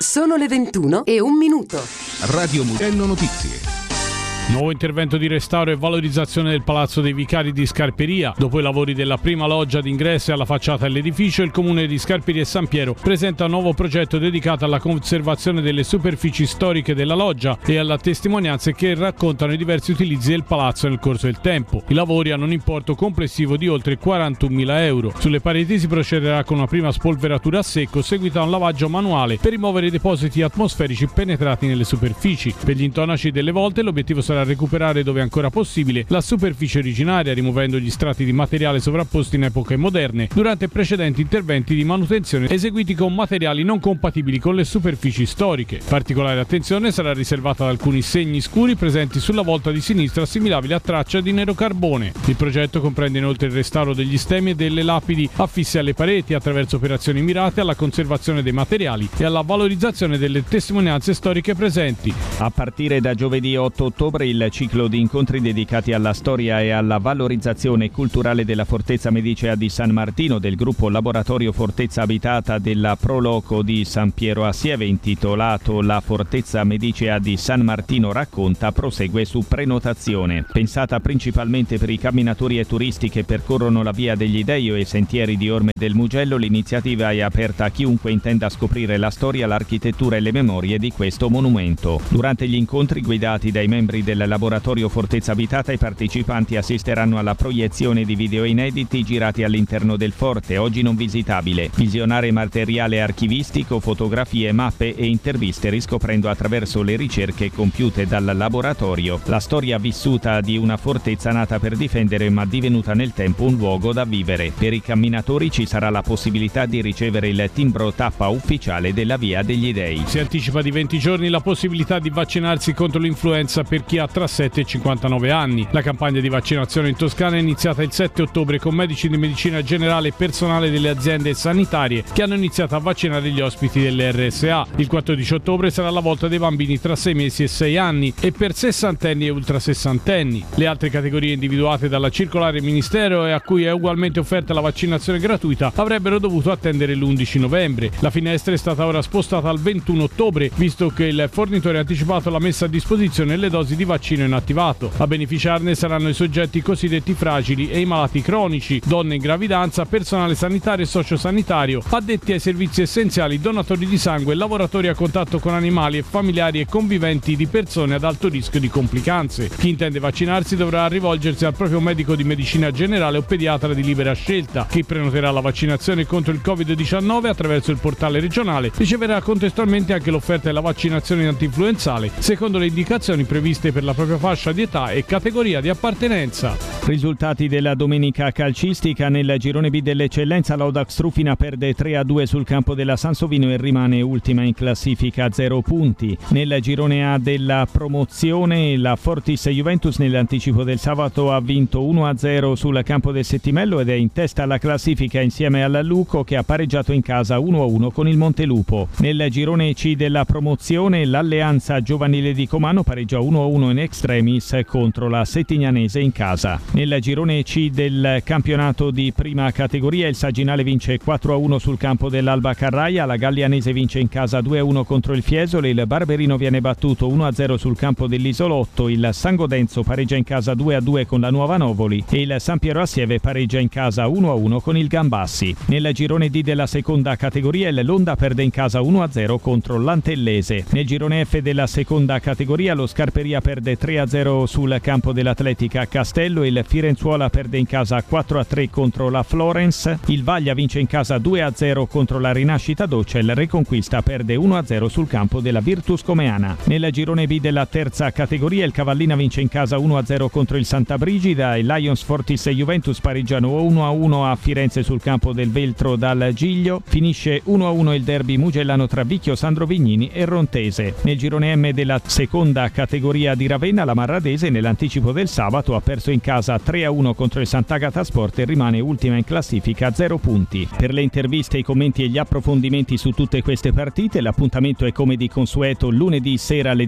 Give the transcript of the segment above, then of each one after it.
Sono le 21:01. Radio Mugello Notizie. Nuovo intervento di restauro e valorizzazione del Palazzo dei Vicari di Scarperia. Dopo i lavori della prima loggia d'ingresso e alla facciata dell'edificio, il comune di Scarperia e San Piero presenta un nuovo progetto dedicato alla conservazione delle superfici storiche della loggia e alla testimonianze che raccontano i diversi utilizzi del palazzo nel corso del tempo. I lavori hanno un importo complessivo di oltre 41.000 euro. Sulle pareti si procederà con una prima spolveratura a secco, seguita a un lavaggio manuale per rimuovere i depositi atmosferici penetrati nelle superfici. Per gli intonaci delle volte l'obiettivo sarà recuperare dove ancora possibile la superficie originaria, rimuovendo gli strati di materiale sovrapposti in epoche moderne durante precedenti interventi di manutenzione eseguiti con materiali non compatibili con le superfici storiche. Particolare attenzione sarà riservata ad alcuni segni scuri presenti sulla volta di sinistra assimilabili a traccia di nero carbone. Il progetto comprende inoltre il restauro degli stemmi e delle lapidi affisse alle pareti attraverso operazioni mirate alla conservazione dei materiali e alla valorizzazione delle testimonianze storiche presenti. A partire da giovedì 8 ottobre il ciclo di incontri dedicati alla storia e alla valorizzazione culturale della Fortezza Medicea di San Martino del gruppo Laboratorio Fortezza Abitata della Proloco di San Piero a Sieve, intitolato La Fortezza Medicea di San Martino racconta, prosegue su prenotazione. Pensata principalmente per i camminatori e turisti che percorrono la Via degli Dei o i sentieri di Orme del Mugello, l'iniziativa è aperta a chiunque intenda scoprire la storia, l'architettura e le memorie di questo monumento. Durante gli incontri guidati dai membri del Laboratorio Fortezza Abitata, i partecipanti assisteranno alla proiezione di video inediti girati all'interno del forte, oggi non visitabile, visionare materiale archivistico, fotografie, mappe e interviste, riscoprendo attraverso le ricerche compiute dal laboratorio la storia vissuta di una fortezza nata per difendere ma divenuta nel tempo un luogo da vivere. Per i camminatori ci sarà la possibilità di ricevere il timbro tappa ufficiale della Via degli Dei. Si anticipa di 20 giorni la possibilità di vaccinarsi contro l'influenza per chi ha tra 7 e 59 anni. La campagna di vaccinazione in Toscana è iniziata il 7 ottobre con medici di medicina generale e personale delle aziende sanitarie che hanno iniziato a vaccinare gli ospiti delle RSA. Il 14 ottobre sarà la volta dei bambini tra 6 mesi e 6 anni e per sessantenni e ultrasessantenni. Le altre categorie individuate dalla circolare Ministero e a cui è ugualmente offerta la vaccinazione gratuita avrebbero dovuto attendere l'11 novembre. La finestra è stata ora spostata al 21 ottobre, visto che il fornitore ha anticipato la messa a disposizione delle dosi di vaccino inattivato. A beneficiarne saranno i soggetti cosiddetti fragili e i malati cronici, donne in gravidanza, personale sanitario e sociosanitario, addetti ai servizi essenziali, donatori di sangue, lavoratori a contatto con animali e familiari e conviventi di persone ad alto rischio di complicanze. Chi intende vaccinarsi dovrà rivolgersi al proprio medico di medicina generale o pediatra di libera scelta. Chi prenoterà la vaccinazione contro il Covid-19 attraverso il portale regionale riceverà contestualmente anche l'offerta della vaccinazione antinfluenzale secondo le indicazioni previste per la propria fascia di età e categoria di appartenenza. Risultati della domenica calcistica. Nel girone B dell'eccellenza l'Audax Rufina perde 3-2 sul campo della Sansovino e rimane ultima in classifica, 0 punti. Nel girone A della promozione la Fortis Juventus nell'anticipo del sabato ha vinto 1-0 sul campo del Settimello ed è in testa alla classifica insieme al Luco, che ha pareggiato in casa 1-1 con il Montelupo. Nel girone C della promozione l'Alleanza Giovanile di Comano pareggia 1-1 in extremis contro la Settignanese in casa. Nel girone C del campionato di prima categoria il Saginale vince 4-1 sul campo dell'Alba Carraia, la Gallianese vince in casa 2-1 contro il Fiesole, il Barberino viene battuto 1-0 sul campo dell'Isolotto, il San Godenzo pareggia in casa 2-2 con la Nuova Novoli e il San Piero Assieve pareggia in casa 1-1 con il Gambassi. Nel girone D della seconda categoria il Londa perde in casa 1-0 contro l'Antellese. Nel girone F della seconda categoria lo Scarperia perde 3-0 sul campo dell'Atletica Castello, il Firenzuola perde in casa 4-3 contro la Florence, il Vaglia vince in casa 2-0 contro la Rinascita Doccia e il Reconquista perde 1-0 sul campo della Virtus Comeana. Nel girone B della terza categoria il Cavallina vince in casa 1-0 contro il Santa Brigida, il Lions Fortis e Juventus pareggiano 1-1 a Firenze sul campo del Veltro dal Giglio, finisce 1-1 il derby mugellano tra Vicchio Sandro Vignini e Rontese. Nel girone M della seconda categoria di Ravenna la Marradese nell'anticipo del sabato ha perso in casa 3-1 contro il Sant'Agata Sport e rimane ultima in classifica, 0 punti. Per le interviste, i commenti e gli approfondimenti su tutte queste partite l'appuntamento è come di consueto lunedì sera alle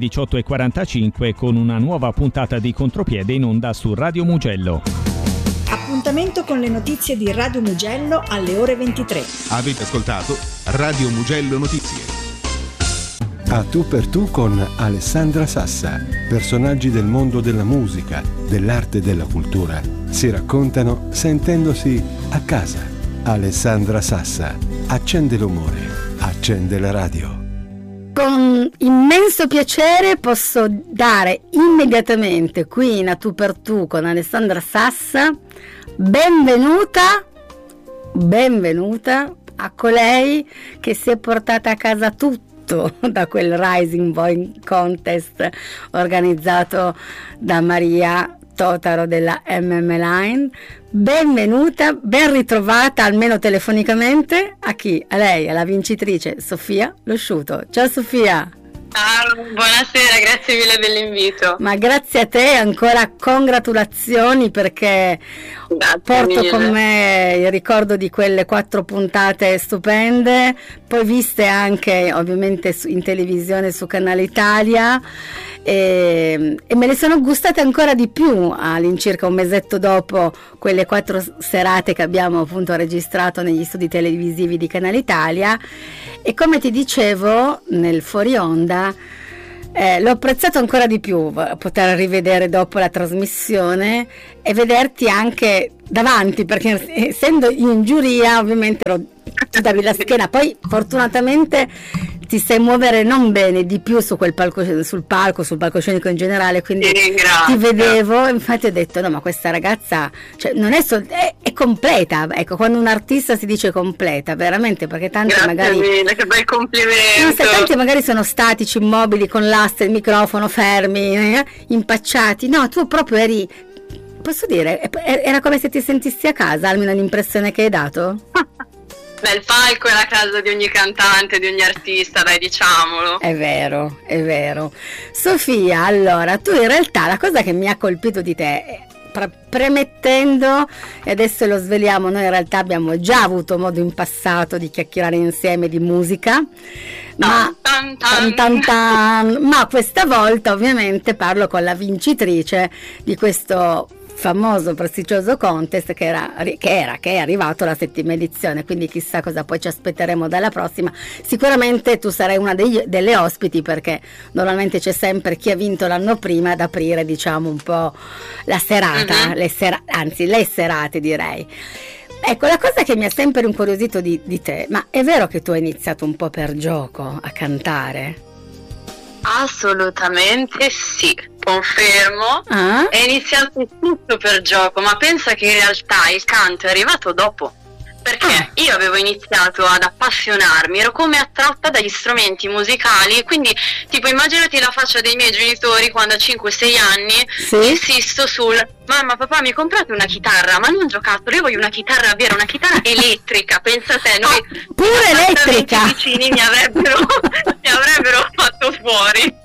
18:45 con una nuova puntata di Contropiede in onda su Radio Mugello. Appuntamento con le notizie di Radio Mugello alle ore 23. Avete ascoltato Radio Mugello Notizie. A tu per tu con Alessandra Sassa. Personaggi del mondo della musica, dell'arte e della cultura si raccontano sentendosi a casa. Alessandra Sassa. Accende l'umore, accende la radio. Con immenso piacere posso dare immediatamente qui in A tu per tu con Alessandra Sassa benvenuta a colei che si è portata a casa tutto da quel Rising Boy Contest organizzato da Maria Totaro della Line. Benvenuta, ben ritrovata almeno telefonicamente a chi? A lei, alla vincitrice Sofia Losciuto. Ciao Sofia. Buonasera, grazie mille dell'invito. Ma grazie a te, ancora congratulazioni, perché porto mille con me il ricordo di quelle 4 puntate stupende, poi viste anche ovviamente in televisione su Canale Italia, e me le sono gustate ancora di più all'incirca un mesetto dopo quelle 4 serate che abbiamo appunto registrato negli studi televisivi di Canale Italia. E come ti dicevo nel fuori onda, l'ho apprezzato ancora di più poter rivedere dopo la trasmissione e vederti anche davanti, perché essendo in giuria ovviamente ti davi la schiena, poi fortunatamente ti sai muovere non bene di più su quel sul palcoscenico in generale, quindi ti vedevo, infatti ho detto no, ma questa ragazza, cioè, non è, è completa, ecco, quando un artista si dice completa veramente, perché tanti magari mille, che bel complimento. Tanti magari sono statici, immobili, con l'asse, il microfono, fermi, impacciati. No, tu proprio eri, posso dire, era come se ti sentissi a casa, almeno l'impressione che hai dato. Beh, il palco è la casa di ogni cantante, di ogni artista, dai, diciamolo. È vero, è vero. Sofia, allora, tu in realtà la cosa che mi ha colpito di te, premettendo, e adesso lo sveliamo, noi in realtà abbiamo già avuto modo in passato di chiacchierare insieme di musica, ma questa volta ovviamente parlo con la vincitrice di questo famoso prestigioso contest che è arrivato alla 7ª edizione, quindi chissà cosa poi ci aspetteremo dalla prossima. Sicuramente tu sarai una delle ospiti, perché normalmente c'è sempre chi ha vinto l'anno prima ad aprire, diciamo, un po' la serata, le serate direi. Ecco, la cosa che mi ha sempre incuriosito di te, ma è vero che tu hai iniziato un po' per gioco a cantare? Assolutamente sì, confermo. È iniziato tutto per gioco, ma pensa che in realtà il canto è arrivato dopo, perché io avevo iniziato ad appassionarmi, ero come attratta dagli strumenti musicali, quindi tipo immaginati la faccia dei miei genitori quando a 5-6 anni insisto sul mamma, papà, mi comprate una chitarra, ma non giocattolo, io voglio una chitarra vera, una chitarra elettrica, pensa te, noi pure elettrica, i vicini mi avrebbero fatto fuori.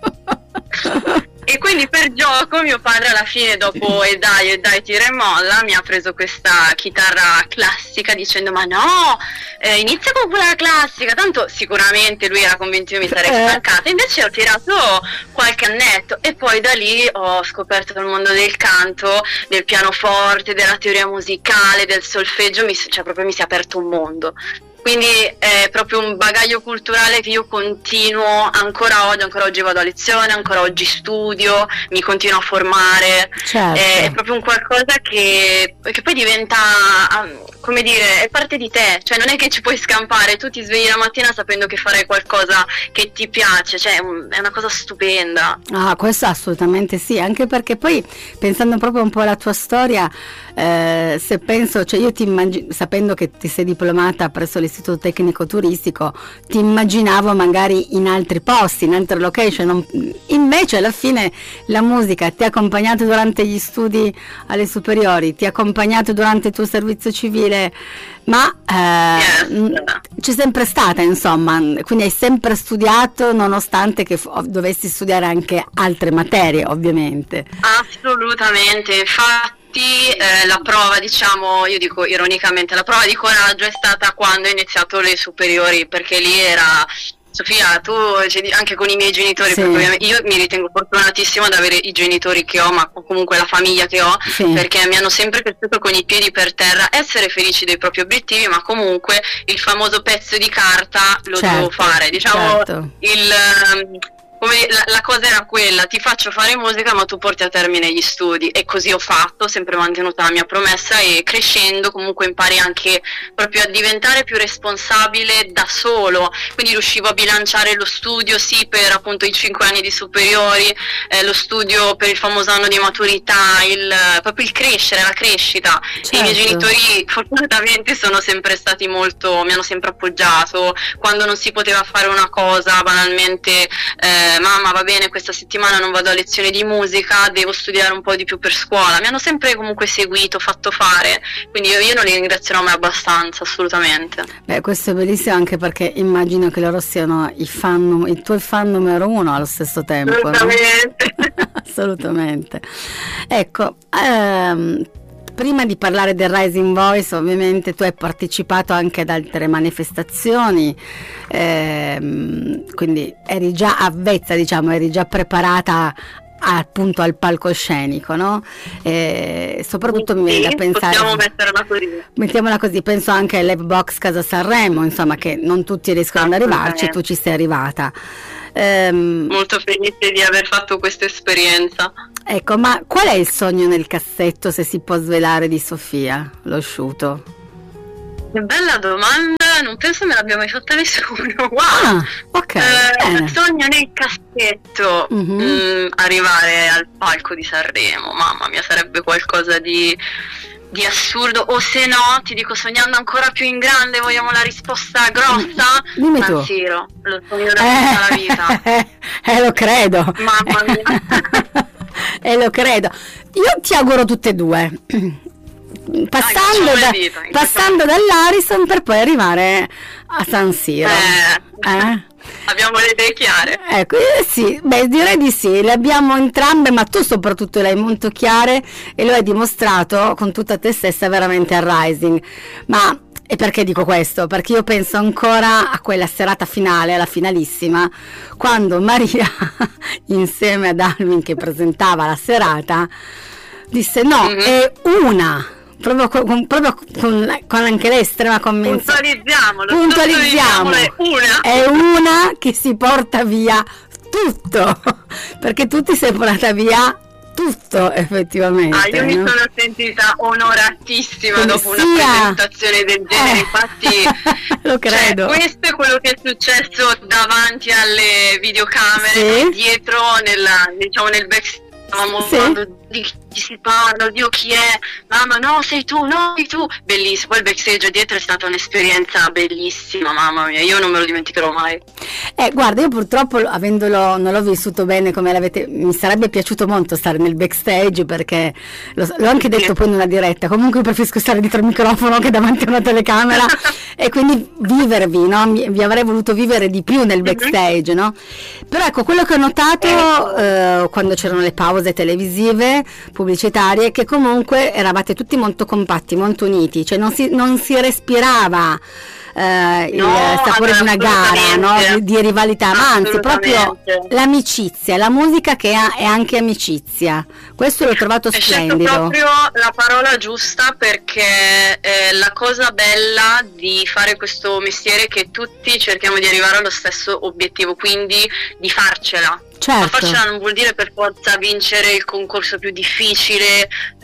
E quindi per gioco mio padre alla fine, dopo e dai tira e molla, mi ha preso questa chitarra classica dicendo ma no, inizia con quella classica, tanto sicuramente lui era convinto io mi sarei stancata, invece ho tirato qualche annetto e poi da lì ho scoperto il mondo del canto, del pianoforte, della teoria musicale, del solfeggio, proprio mi si è aperto un mondo. Quindi è proprio un bagaglio culturale che io continuo ancora oggi vado a lezione, ancora oggi studio, mi continuo a formare. Certo. È proprio un qualcosa che poi diventa, come dire, è parte di te, cioè non è che ci puoi scampare, tu ti svegli la mattina sapendo che farai qualcosa che ti piace, cioè è una cosa stupenda. Questo assolutamente sì, anche perché poi pensando proprio un po' alla tua storia, se penso, cioè io ti immagino, sapendo che ti sei diplomata presso l'Istituto Tecnico Turistico, ti immaginavo magari in altri posti, in altre location, invece alla fine la musica ti ha accompagnato durante gli studi alle superiori, ti ha accompagnato durante il tuo servizio civile, ma c'è sempre stata, insomma, quindi hai sempre studiato nonostante che dovessi studiare anche altre materie, ovviamente. Assolutamente, infatti la prova, diciamo, io dico ironicamente, la prova di coraggio è stata quando ho iniziato le superiori, perché lì era Sofia, tu anche con i miei genitori, Sì. perché io mi ritengo fortunatissima ad avere i genitori che ho, ma comunque la famiglia che ho, Sì. perché mi hanno sempre cresciuto con i piedi per terra, essere felici dei propri obiettivi, ma comunque il famoso pezzo di carta lo Certo, devo fare. Diciamo, certo. la cosa era quella: ti faccio fare musica ma tu porti a termine gli studi, e così ho fatto, ho sempre mantenuta la mia promessa, e crescendo comunque impari anche proprio a diventare più responsabile da solo, quindi riuscivo a bilanciare lo studio sì per appunto i 5 anni di superiori, lo studio per il famoso anno di maturità, proprio il crescere, la crescita. Certo. I miei genitori fortunatamente sono sempre stati mi hanno sempre appoggiato quando non si poteva fare una cosa, banalmente mamma va bene, questa settimana non vado a lezione di musica, devo studiare un po' di più per scuola, mi hanno sempre comunque seguito, fatto fare, quindi io non li ringrazierò mai abbastanza, assolutamente. Beh, questo è bellissimo, anche perché immagino che loro siano i tuoi fan numero uno allo stesso tempo, no? Assolutamente. Assolutamente. Ecco, prima di parlare del Rising Voice, ovviamente tu hai partecipato anche ad altre manifestazioni, quindi eri già avvezza, diciamo, eri già preparata appunto al palcoscenico, no? Soprattutto mi viene da pensare, possiamo metterla così. mettiamola così, penso anche al Live Box Casa Sanremo, insomma, che non tutti riescono ad arrivarci, tu ci sei arrivata. Molto felice di aver fatto questa esperienza. Ecco, ma qual è il sogno nel cassetto, se si può svelare, di Sofia Losciuto? Che bella domanda, non penso me l'abbia mai fatta nessuno. Wow. Ah, ok, bene. Sogno nel cassetto, arrivare al palco di Sanremo, mamma mia, sarebbe qualcosa di assurdo. O se no, ti dico, sognando ancora più in grande, vogliamo la risposta grossa? Dimmi tu. San Siro, lo sogno da tutta la vita. Lo credo. Mamma mia. Lo credo. Io ti auguro tutte e due. Passando dall'Ariston per poi arrivare a San Siro. Abbiamo le idee chiare. Ecco, sì, beh, direi di sì, le abbiamo entrambe, ma tu soprattutto le hai molto chiare e lo hai dimostrato con tutta te stessa veramente al Rising. Ma e perché dico questo? Perché io penso ancora a quella serata finale, alla finalissima, quando Maria, insieme ad Alvin che presentava la serata, disse no, è una, proprio con anche lei estrema convinzione. Puntualizziamolo, è una che si porta via tutto, perché tu ti sei portata via tutto, effettivamente. Io mi sono sentita onoratissima dopo una presentazione del genere, infatti lo credo. Questo è quello che è successo davanti alle videocamere, dietro nel backstage. Stavamo parlando di chi si parla, oddio chi è, mamma no sei tu, bellissimo. Poi il backstage dietro è stata un'esperienza bellissima, mamma mia, io non me lo dimenticherò mai. Guarda, io purtroppo non l'ho vissuto bene come l'avete, mi sarebbe piaciuto molto stare nel backstage, perché l'ho anche detto poi in una diretta, comunque preferisco stare dietro il microfono che davanti a una telecamera e quindi vivervi, no? Vi avrei voluto vivere di più nel backstage, no? Però ecco, quello che ho notato quando c'erano le pause televisive pubblicitarie, che comunque eravate tutti molto compatti, molto uniti, cioè non si respirava il sapore di una gara, no? di rivalità, ma anzi proprio l'amicizia, la musica che è anche amicizia. Questo l'ho trovato splendido. È proprio la parola giusta, perché la cosa bella di fare questo mestiere è che tutti cerchiamo di arrivare allo stesso obiettivo, quindi di farcela. Certo. Ma farcela non vuol dire per forza vincere il concorso più difficile,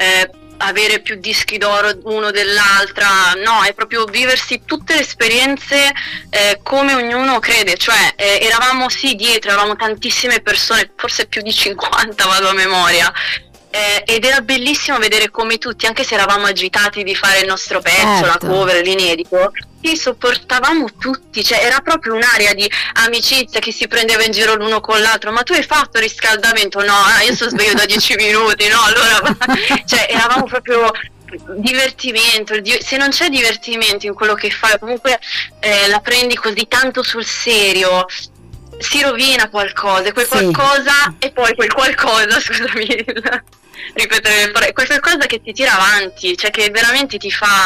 avere più dischi d'oro uno dell'altra, no, è proprio viversi tutte le esperienze come ognuno crede, cioè eravamo dietro, eravamo tantissime persone, forse più di 50 vado a memoria, ed era bellissimo vedere come tutti, anche se eravamo agitati di fare il nostro pezzo, la cover, l'inedito, ci sopportavamo tutti, cioè era proprio un'area di amicizia, che si prendeva in giro l'uno con l'altro. Ma tu hai fatto riscaldamento? No, io sono sveglio da 10 minuti, no, allora cioè eravamo proprio divertimento. Se non c'è divertimento in quello che fai, comunque la prendi così tanto sul serio, si rovina qualcosa, e quel qualcosa e poi quel qualcosa, scusami ripetere, quel qualcosa che ti tira avanti, cioè che veramente ti fa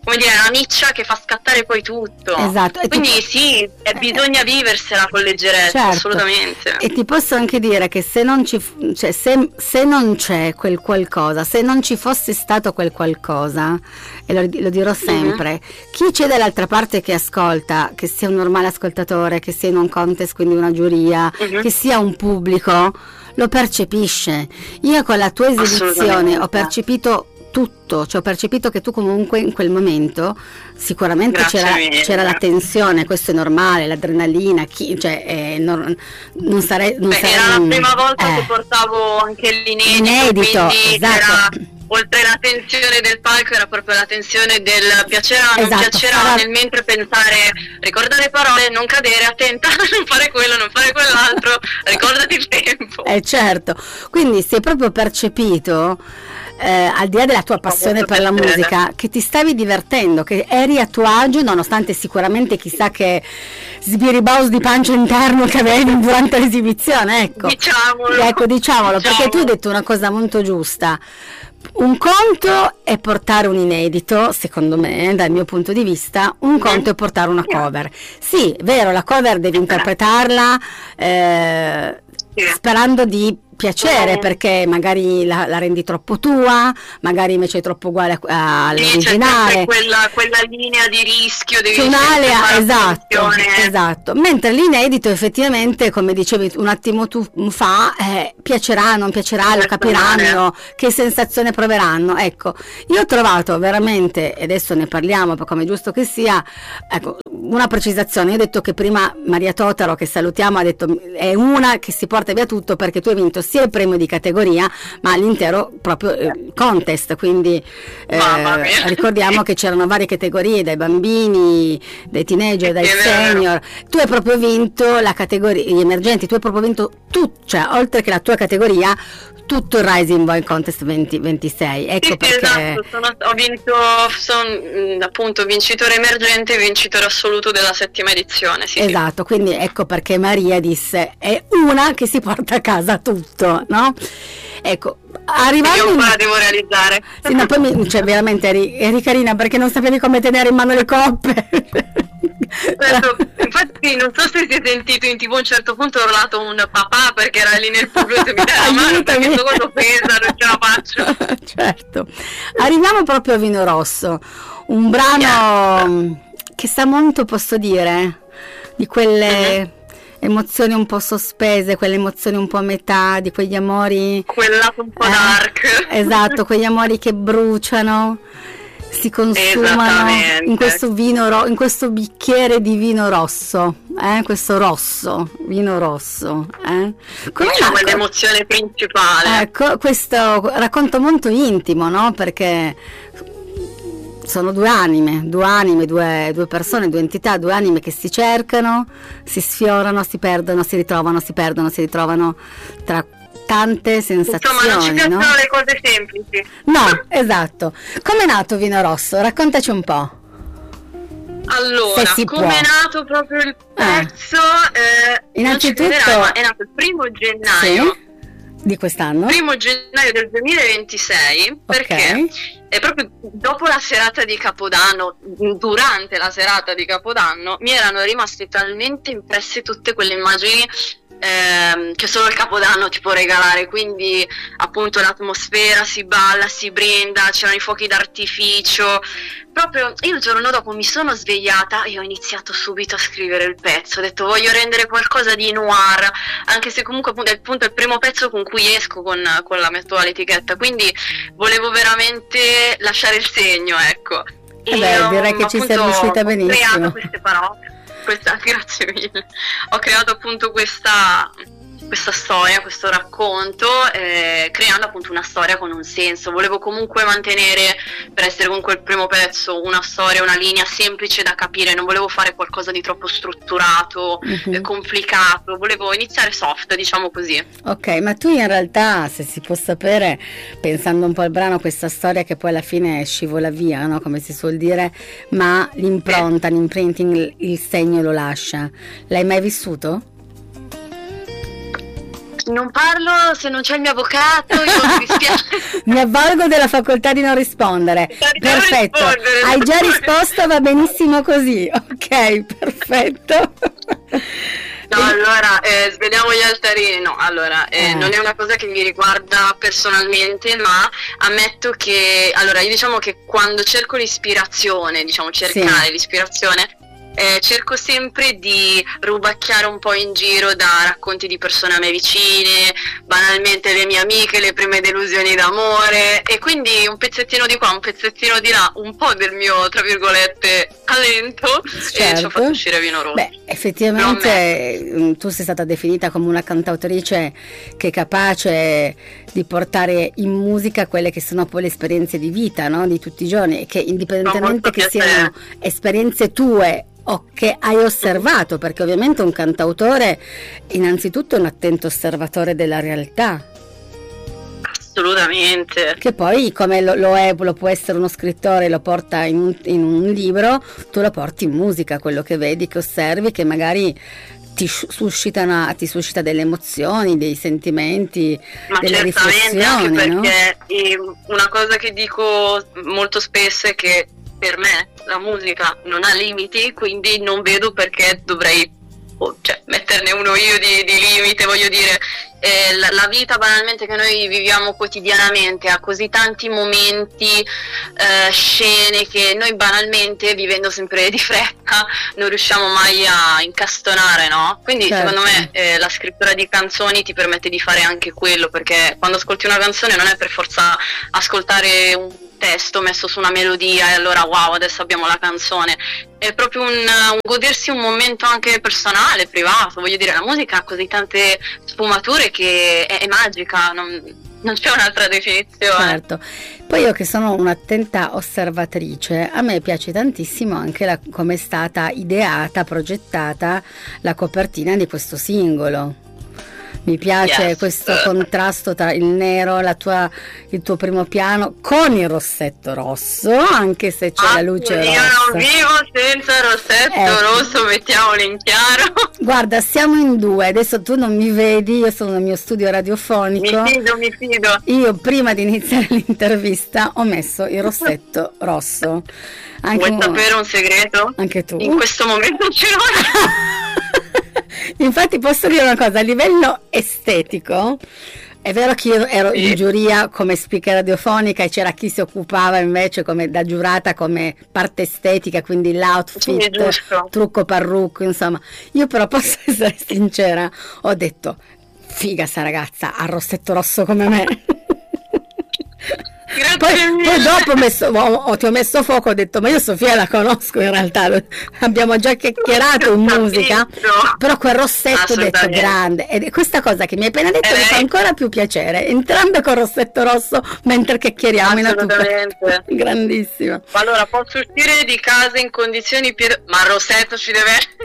come dire, una miccia che fa scattare poi tutto. Esatto. Quindi sì, bisogna viversela con leggerezza, certo, assolutamente. E ti posso anche dire che se non se non c'è quel qualcosa, se non ci fosse stato quel qualcosa, e lo dirò sempre, chi c'è dall'altra parte che ascolta, che sia un normale ascoltatore, che sia in un contest, quindi una giuria, che sia un pubblico, lo percepisce. Io con la tua esibizione ho percepito tutto, cioè ho percepito che tu comunque in quel momento sicuramente c'era la tensione, questo è normale, l'adrenalina, non sarei era la prima volta che portavo anche l'inedito, quindi esatto. Oltre la tensione del palco era proprio la tensione del piacerà, non piacerà, nel mentre pensare, ricorda le parole, non cadere, attenta, non fare quello, non fare quell'altro, ricordati il tempo. Certo, quindi si è proprio percepito, al di là della tua passione per la musica, che ti stavi divertendo, che eri a tuo agio, nonostante sicuramente chissà che sbiribaus di pancia interno che avevi durante l'esibizione, ecco. Diciamolo, perché tu hai detto una cosa molto giusta. Un conto è portare un inedito, secondo me, dal mio punto di vista, un conto è portare una cover. Sì, è vero, la cover devi interpretarla sperando di piacere, perché magari la rendi troppo tua, magari invece è troppo uguale all'originale. Quella linea di rischio, devi esatto. Mentre l'inedito effettivamente, come dicevi un attimo tu fa, piacerà, non piacerà, lo capiranno, che sensazione proveranno. Ecco, io ho trovato veramente, e adesso ne parliamo come è giusto che sia, ecco, una precisazione. Io ho detto che prima Maria Totaro, che salutiamo, ha detto è una che si porta via tutto, perché tu hai vinto sia il premio di categoria ma l'intero proprio contest, quindi ricordiamo che c'erano varie categorie, dai bambini, dai teenager, dai senior. Tu hai proprio vinto la categoria gli emergenti, tu hai proprio vinto cioè oltre che la tua categoria, tutto il Rising Boy Contest 2026. Ecco perché esatto, sono appunto vincitore emergente e vincitore assoluto della 7ª edizione. Esatto, quindi ecco perché Maria disse è una che si porta a casa tutto, no? Ecco, arrivando io la devo realizzare. Sì, no, poi veramente eri carina, perché non sapevi come tenere in mano le coppe. Infatti non so se si è sentito in TV, a un certo punto ho urlato un papà perché era lì nel pubblico e mi dava la mano, perché questo cosa pesa, non ce la faccio. Certo. Arriviamo proprio a Vino Rosso, un brano che sa molto, posso dire, di quelle emozioni un po' sospese, quelle emozioni un po' a metà, di quegli amori, quella un po' dark. Esatto, quegli amori che bruciano, si consumano in questo vino in questo bicchiere di vino rosso, questo vino rosso, diciamo è l'emozione principale. Ecco, questo racconto molto intimo, no? Perché sono due anime, due persone, due entità, due anime che si cercano, si sfiorano, si perdono, si ritrovano, si perdono, si ritrovano, tra tante sensazioni. Insomma, non ci piacciono le cose semplici. No, esatto. Com'è nato Vino Rosso? Raccontaci un po'. Allora, come è nato proprio il pezzo? Innanzitutto è nato il 1° gennaio. Sì, di quest'anno? 1° gennaio del 2026, perché è proprio dopo la serata di Capodanno, durante la serata di Capodanno, mi erano rimaste talmente impresse tutte quelle immagini che solo il Capodanno ti può regalare, quindi appunto l'atmosfera, si balla, si brinda, c'erano i fuochi d'artificio. Proprio io il giorno dopo mi sono svegliata e ho iniziato subito a scrivere il pezzo, ho detto voglio rendere qualcosa di noir, anche se comunque appunto è il primo pezzo con cui esco con la mia attuale etichetta, quindi volevo veramente lasciare il segno, ecco. Direi che ci sei riuscita benissimo. Ho creato queste parole. Grazie mille. Ho creato appunto questa storia, questo racconto, creando appunto una storia con un senso. Volevo comunque mantenere, per essere comunque il primo pezzo, una storia, una linea semplice da capire. Non volevo fare qualcosa di troppo strutturato, complicato. Volevo iniziare soft, diciamo così. Ok, ma tu in realtà, se si può sapere, pensando un po' al brano, questa storia che poi alla fine scivola via, no? Come si suol dire, ma l'impronta, l'imprinting, il segno lo lascia. L'hai mai vissuto? Non parlo se non c'è il mio avvocato, io mi dispiace. Mi avvalgo della facoltà di non rispondere. Perfetto, hai già risposto, va benissimo così. Ok, perfetto. No, allora, sveliamo gli altarini. No, allora, non è una cosa che mi riguarda personalmente, ma ammetto che, allora, io diciamo che quando cerco l'ispirazione, diciamo cercare l'ispirazione, cerco sempre di rubacchiare un po' in giro da racconti di persone a me vicine, banalmente le mie amiche, le prime delusioni d'amore, e quindi un pezzettino di qua, un pezzettino di là, un po' del mio, tra virgolette, talento, e ci ho fatto uscire Vino Rosso. Beh, effettivamente tu sei stata definita come una cantautrice che è capace di portare in musica quelle che sono poi le esperienze di vita, no? Di tutti i giorni, e che indipendentemente che siano esperienze tue o che hai osservato, perché ovviamente un cantautore innanzitutto è un attento osservatore della realtà. Assolutamente. Che poi, come lo può essere uno scrittore, lo porta in un libro, tu lo porti in musica, quello che vedi, che osservi, che magari ti suscita delle emozioni, dei sentimenti, ma delle certamente, riflessioni, anche no? perché una cosa che dico molto spesso è che per me la musica non ha limiti, quindi non vedo perché dovrei metterne uno io di limite, voglio dire. La vita banalmente che noi viviamo quotidianamente ha così tanti momenti, scene, che noi banalmente, vivendo sempre di fretta, non riusciamo mai a incastonare, no? Quindi secondo me la scrittura di canzoni ti permette di fare anche quello, perché quando ascolti una canzone non è per forza ascoltare un testo messo su una melodia e allora wow, adesso abbiamo la canzone. È proprio un godersi un momento anche personale, privato, voglio dire, la musica ha così tante sfumature che è magica, non c'è un'altra definizione. Certo. Poi io che sono un'attenta osservatrice, a me piace tantissimo anche come è stata ideata, progettata la copertina di questo singolo. Mi piace questo contrasto tra il nero, il tuo primo piano con il rossetto rosso, anche se c'è la luce rossa. Io non vivo senza il rossetto rosso, mettiamolo in chiaro. Guarda, siamo in due, adesso tu non mi vedi, io sono nel mio studio radiofonico. Mi fido. Io prima di iniziare l'intervista ho messo il rossetto rosso. Vuoi sapere un segreto? Anche tu? In questo momento ce l'ho. Infatti posso dire una cosa, a livello estetico è vero che io ero in giuria come speaker radiofonica e c'era chi si occupava invece come da giurata come parte estetica, quindi l'outfit, trucco, parrucco, insomma. Io però posso essere sincera, ho detto figa sta ragazza, ha rossetto rosso come me. Poi dopo ti ho messo fuoco, ho detto ma io Sofia la conosco in realtà, abbiamo già chiacchierato in musica, però quel rossetto ho detto grande, ed è questa cosa che mi hai appena detto mi fa ancora più piacere, entrambe con rossetto rosso mentre chiacchieriamo in auto. Grandissimo. Allora posso uscire di casa in condizioni ma il rossetto ci deve essere.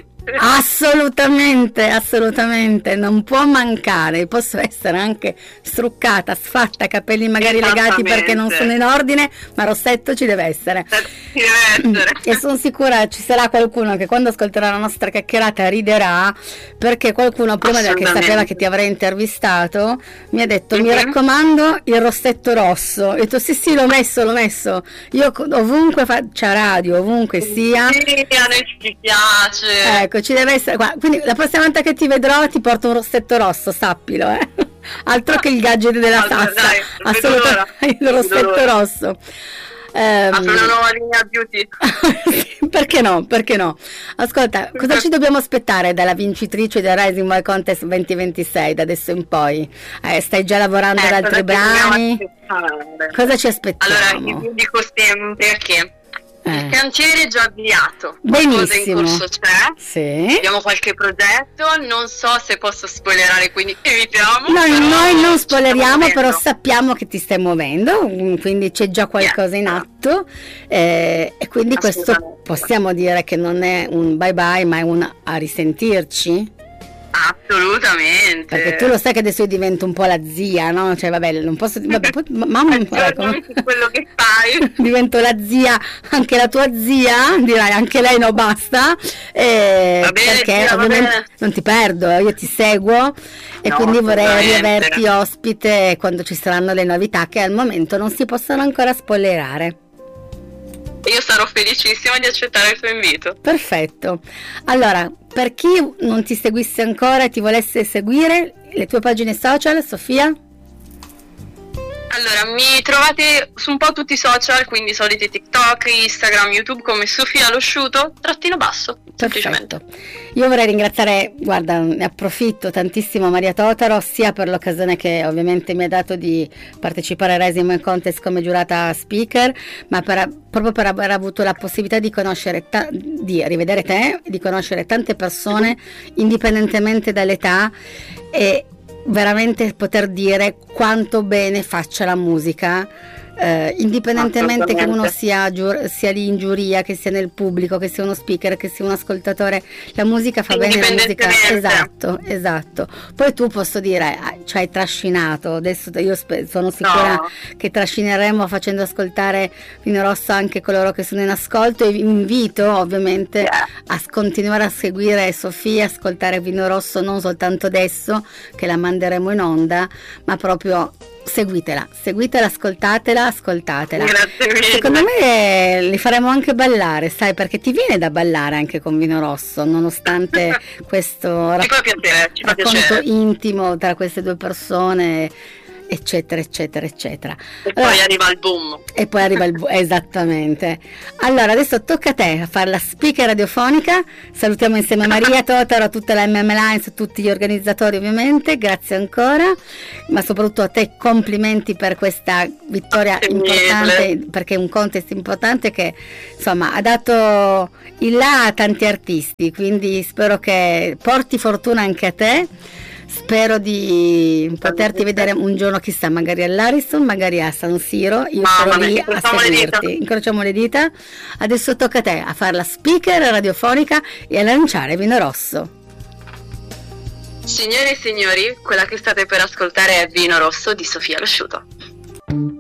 Assolutamente, non può mancare. Posso essere anche struccata, sfatta, capelli magari legati perché non sono in ordine, ma rossetto ci deve essere. E sono sicura ci sarà qualcuno che quando ascolterà la nostra chiacchierata riderà, perché qualcuno prima che sapeva che ti avrei intervistato mi ha detto mi raccomando il rossetto rosso. Ho detto sì l'ho messo. Io ovunque faccia radio, ovunque sia. Sì, a noi ci piace. Ecco, ci deve essere qua. Quindi la prossima volta che ti vedrò ti porto un rossetto rosso, sappilo, altro che il gadget della Sassa, assolutamente il rossetto rosso. Apro una nuova linea beauty. Perché no? Ascolta, cosa ci dobbiamo aspettare dalla vincitrice del Rising Boy Contest 2026 da adesso in poi? Stai già lavorando ad altri brani? Cosa ci aspettiamo? Allora, io dico sempre che il cantiere è già avviato, benissimo, in corso c'è, sì. Abbiamo qualche progetto, non so se posso spoilerare, quindi evitiamo. Noi non spoileriamo, però sappiamo che ti stai muovendo, quindi c'è già qualcosa in atto, e quindi questo possiamo dire che non è un bye bye, ma è un a risentirci. Assolutamente. Perché tu lo sai che adesso io divento un po' la zia, no? Cioè vabbè, non posso, vabbè, mamma, Aggiornami su quello che fai. divento la zia, anche la tua zia, dirai anche lei no, basta, Va bene, perché zia, va ovviamente bene. non ti perdo, io ti seguo e No, quindi vorrei assolutamente. riaverti ospite quando ci saranno le novità che al momento non si possono ancora spoilerare. Io sarò felicissima di accettare il tuo invito. Perfetto. Allora, per chi non ti seguisse ancora e ti volesse seguire, le tue pagine social, Sofia? Allora, mi trovate su un po' tutti i social, quindi soliti TikTok, Instagram, YouTube come Sofia Losciuto, _, semplicemente. Perfetto. Io vorrei ringraziare, guarda, ne approfitto tantissimo Maria Totaro, sia per l'occasione che ovviamente mi ha dato di partecipare al Rising Women Contest come giurata speaker, ma proprio per aver avuto la possibilità di conoscere, di rivedere te, di conoscere tante persone indipendentemente dall'età e veramente poter dire quanto bene faccia la musica, indipendentemente che uno sia lì in giuria, che sia nel pubblico, che sia uno speaker, che sia un ascoltatore, la musica fa bene, la musica, esatto. Poi tu posso dire, ci hai trascinato, adesso io sono sicura che trascineremo facendo ascoltare Vino Rosso anche coloro che sono in ascolto, e vi invito ovviamente a continuare a seguire Sofia, ascoltare Vino Rosso non soltanto adesso che la manderemo in onda, ma proprio seguitela, ascoltatela. Grazie mille. Secondo me li faremo anche ballare, sai, perché ti viene da ballare anche con Vino Rosso, nonostante questo Ci fa piacere, ci fa racconto piacere. intimo tra queste due persone, eccetera. E poi arriva il boom. Esattamente. Allora adesso tocca a te a fare la speaker radiofonica. Salutiamo insieme a Maria Totaro, a tutta la MM Lines, a tutti gli organizzatori ovviamente, grazie ancora, ma soprattutto a te complimenti per questa vittoria importante, perché è un contest importante che insomma ha dato il là a tanti artisti, quindi spero che porti fortuna anche a te. Spero di poterti vedere un giorno, chissà, magari all'Ariston, magari a San Siro. Io sarò lì a seguirti. Incrociamo le dita. Adesso tocca a te a fare la speaker radiofonica e a lanciare Vino Rosso. Signore e signori, quella che state per ascoltare è Vino Rosso di Sofia Losciuto.